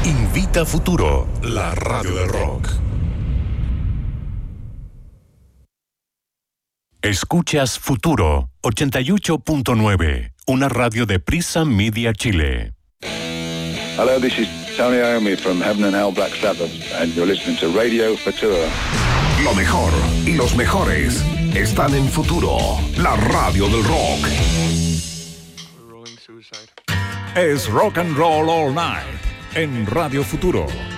Invita Futuro, la radio del rock. Escuchas Futuro 88.9, una radio de Prisa Media Chile. Hello, this is Tony Iommi from Heaven and Hell Black Sabbath, and you're listening to Radio Futuro. Lo mejor y los mejores están en Futuro, la radio del rock. Es Rock and Roll All Night en Radio Futuro.